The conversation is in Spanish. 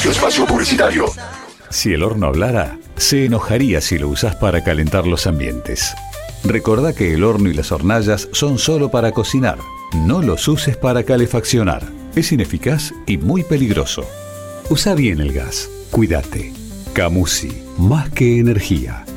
su espacio publicitario. Si el horno hablara, se enojaría si lo usás para calentar los ambientes. Recordá que el horno y las hornallas son solo para cocinar. No los uses para calefaccionar. Es ineficaz y muy peligroso. Usa bien el gas. Cuídate. Camusi, más que energía.